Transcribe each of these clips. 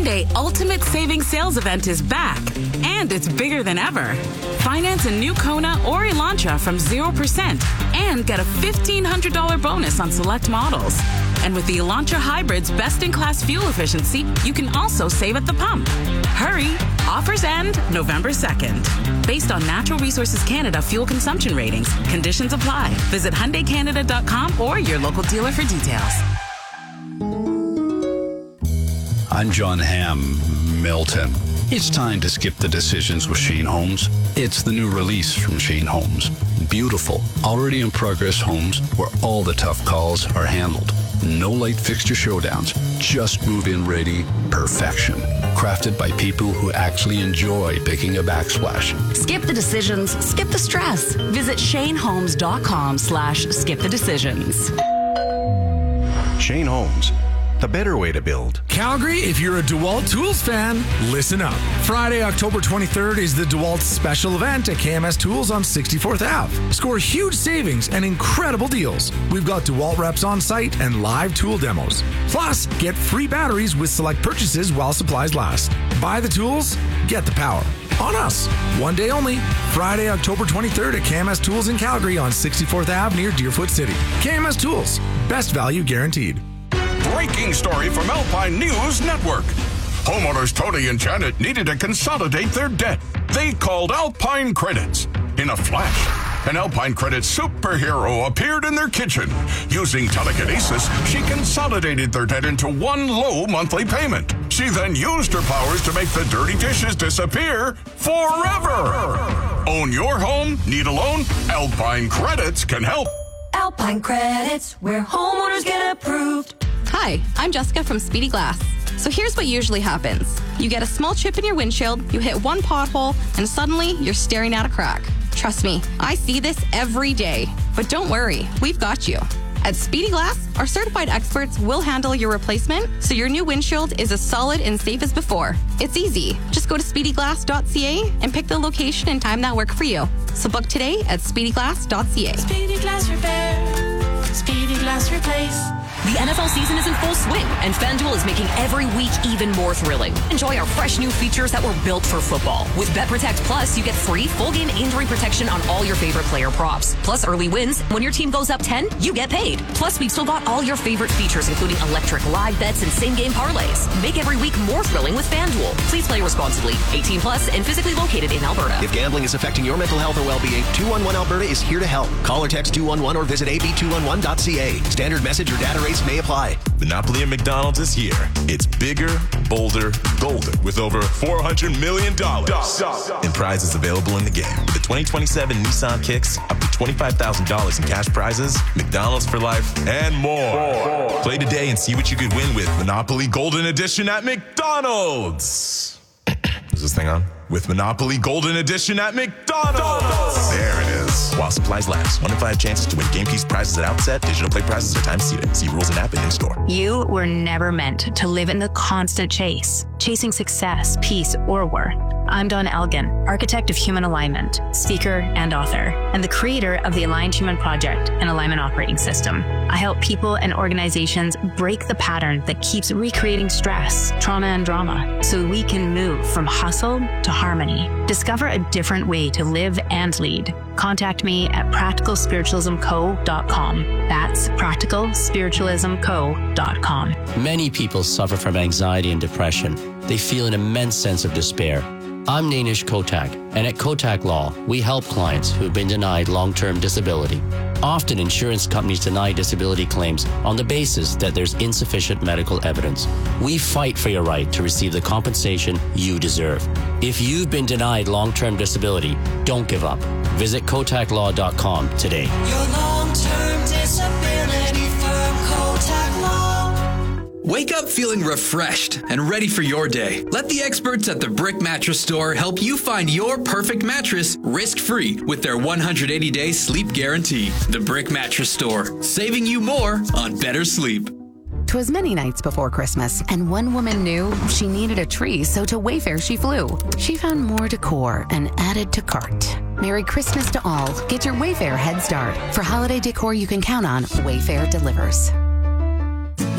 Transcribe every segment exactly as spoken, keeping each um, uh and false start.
Hyundai Ultimate Savings Sales Event is back, and it's bigger than ever. Finance a new Kona or Elantra from zero percent and get a fifteen hundred dollars bonus on select models. And with the Elantra Hybrid's best-in-class fuel efficiency, you can also save at the pump. Hurry! Offers end November second. Based on Natural Resources Canada fuel consumption ratings, conditions apply. Visit Hyundai Canada dot com or your local dealer for details. I'm John Hamm, Milton. It's time to skip the decisions with Shane Homes. It's the new release from Shane Homes. Beautiful, already in progress homes where all the tough calls are handled. No light fixture showdowns, just move-in ready perfection. Crafted by people who actually enjoy picking a backsplash. Skip the decisions, skip the stress. Visit shanehomes.com slash skip the decisions. Shane Homes, the better way to build. Calgary, if you're a DeWalt Tools fan, listen up. Friday, October twenty-third is the DeWalt special event at K M S Tools on sixty-fourth Avenue. Score huge savings and incredible deals. We've got DeWalt reps on site and live tool demos. Plus, get free batteries with select purchases while supplies last. Buy the tools, get the power. On us. One day only. Friday, October twenty-third at K M S Tools in Calgary on sixty-fourth Avenue near Deerfoot City. K M S Tools. Best value guaranteed. Breaking story from Alpine News Network. Homeowners Tony and Janet needed to consolidate their debt. They called Alpine Credits. In a flash, an Alpine Credits superhero appeared in their kitchen. Using telekinesis, she consolidated their debt into one low monthly payment. She then used her powers to make the dirty dishes disappear forever. Own your home? Need a loan? Alpine Credits can help. Alpine Credits, where homeowners get approved. Hi, I'm Jessica from Speedy Glass. So here's what usually happens. You get a small chip in your windshield, you hit one pothole, and suddenly you're staring at a crack. Trust me, I see this every day. But don't worry, we've got you. At Speedy Glass, our certified experts will handle your replacement so your new windshield is as solid and safe as before. It's easy. Just go to speedy glass dot c a and pick the location and time that work for you. So book today at speedy glass dot c a. Speedy Glass Repair. Speedy Glass Replace. The N F L season is in full swing, and FanDuel is making every week even more thrilling. Enjoy our fresh new features that were built for football. With BetProtect Plus, you get free full-game injury protection on all your favorite player props. Plus early wins. When your team goes up ten, you get paid. Plus, we've still got all your favorite features, including electric live bets and same-game parlays. Make every week more thrilling with FanDuel. Please play responsibly. eighteen plus and physically located in Alberta. If gambling is affecting your mental health or well-being, two one one Alberta is here to help. Call or text two one one or visit a b two one one dot c a. Standard message or data rates may apply. Monopoly at McDonald's is here. It's bigger, bolder, golden with over four hundred million dollars in prizes available in the game. With the twenty twenty-seven Nissan Kicks, up to twenty-five thousand dollars in cash prizes, McDonald's for life, and more. more. Play today and see what you could win with Monopoly Golden Edition at McDonald's. Is this thing on? With Monopoly Golden Edition at McDonald's. There it is. While supplies last. One in five chances to win game piece prizes at outset. Digital play prizes are time seated. See rules and app and in-store. You were never meant to live in the constant chase, chasing success, peace, or worth. I'm Dawn Elgin, architect of human alignment, speaker, and author, and the creator of the Aligned Human Project and Alignment Operating System. I help people and organizations break the pattern that keeps recreating stress, trauma, and drama so we can move from hustle to harmony. Discover a different way to live and lead. Contact me at practical spiritualism co dot com. That's practical spiritualism co dot com. Many people suffer from anxiety and depression. They feel an immense sense of despair. I'm Nainish Kotak, and at Kotak Law, we help clients who've been denied long-term disability. Often, insurance companies deny disability claims on the basis that there's insufficient medical evidence. We fight for your right to receive the compensation you deserve. If you've been denied long-term disability, don't give up. Visit kotak law dot com today. Your long-term disability firm, Kotak Law. Wake up feeling refreshed and ready for your day. Let the experts at the Brick Mattress Store help you find your perfect mattress risk-free with their one hundred eighty day sleep guarantee. The Brick Mattress Store, saving you more on better sleep. 'Twas many nights before Christmas, and one woman knew she needed a tree, so to Wayfair she flew. She found more decor and added to cart. Merry Christmas to all. Get your Wayfair head start. For holiday decor you can count on, Wayfair delivers.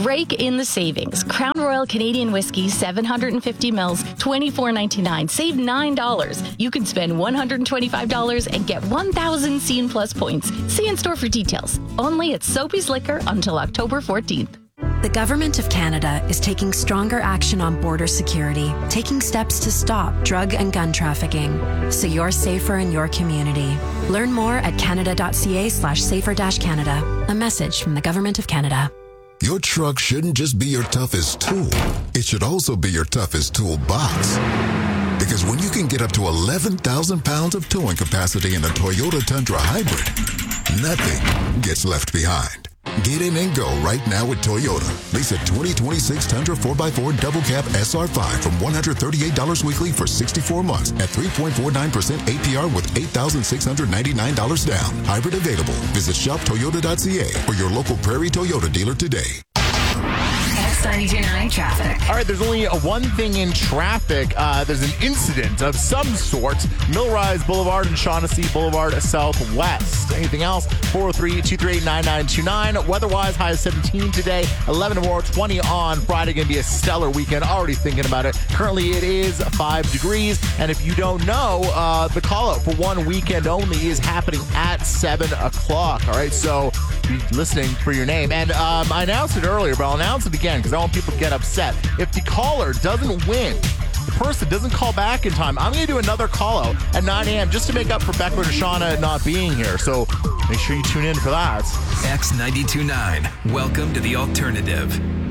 Rake in the savings. Crown Royal Canadian Whiskey, seven hundred fifty mils, twenty-four ninety-nine. Save nine dollars. You can spend one hundred twenty-five dollars and get one thousand Scene Plus points. See in store for details. Only at Soapy's Liquor until October fourteenth. The Government of Canada is taking stronger action on border security, taking steps to stop drug and gun trafficking, so you're safer in your community. Learn more at canada.ca slash safer dash Canada. A message from the Government of Canada. Your truck shouldn't just be your toughest tool. It should also be your toughest toolbox. Because when you can get up to eleven thousand pounds of towing capacity in a Toyota Tundra Hybrid, nothing gets left behind. Get in and go right now with Toyota. Lease a twenty twenty-six Tundra four by four Double Cab S R five from one hundred thirty-eight dollars weekly for sixty-four months at three point four nine percent A P R with eight thousand six hundred ninety-nine dollars down. Hybrid available. Visit shop toyota dot c a or your local Prairie Toyota dealer today. X ninety-two point nine traffic. All right, there's only one thing in traffic. Uh, there's an incident of some sort. Millrise Boulevard and Shaughnessy Boulevard Southwest. Anything else? four oh three, two three eight, nine nine two nine. Weather-wise, high of seventeen today. eleven tomorrow, twenty on Friday. Going to be a stellar weekend. Already thinking about it. Currently, it is five degrees. And if you don't know, uh, the call-out for one weekend only is happening at seven o'clock. All right, so be listening for your name. And um, I announced it earlier, but I'll announce it again because I want people to get upset. If the caller doesn't win, the person doesn't call back in time, I'm going to do another call out at nine a.m. just to make up for Beckler and Shauna not being here. So make sure you tune in for that. X ninety-two point nine. Welcome to the alternative.